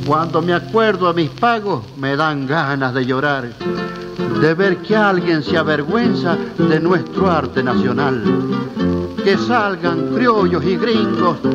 Cuando me acuerdo a mis pagos, me dan ganas de llorar, de ver que alguien se avergüenza de nuestro arte nacional. Que salgan criollos y gringos